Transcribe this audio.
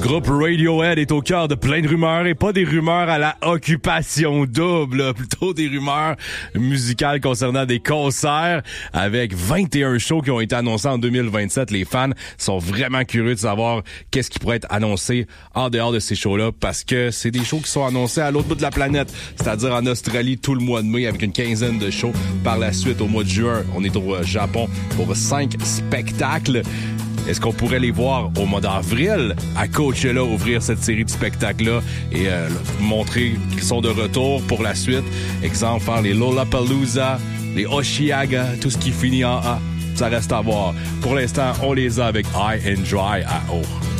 Groupe Radiohead est au cœur de plein de rumeurs et pas des rumeurs à la occupation double, là, plutôt des rumeurs musicales concernant des concerts avec 21 shows qui ont été annoncés en 2027. Les fans sont vraiment curieux de savoir qu'est-ce qui pourrait être annoncé en dehors de ces shows-là parce que c'est des shows qui sont annoncés à l'autre bout de la planète, c'est-à-dire en Australie tout le mois de mai avec une quinzaine de shows. Par la suite, au mois de juin, on est au Japon pour 5 spectacles. Est-ce qu'on pourrait les voir au mois d'avril à Coachella ouvrir cette série de spectacles-là et montrer qu'ils sont de retour pour la suite? Exemple, faire les Lollapalooza, les Osheaga, tout ce qui finit en A. Ça reste à voir. Pour l'instant, on les a avec High and Dry à haut.